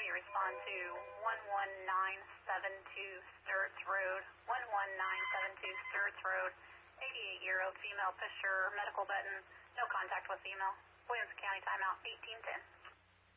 you respond to 11972 Sturts Road, 11972 Sturts Road, 88-year-old female pusher, medical button, no contact with female. Williamson County timeout, 1810.